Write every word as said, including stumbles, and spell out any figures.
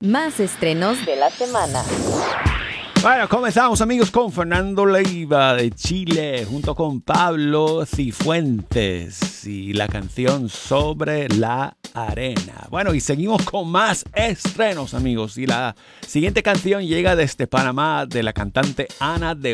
Más estrenos de la semana. Bueno, comenzamos amigos con Fernando Leiva de Chile junto con Pablo Cifuentes y la canción Sobre la Arena. Bueno, y seguimos con más estrenos amigos y la siguiente canción llega desde Panamá de la cantante Ana de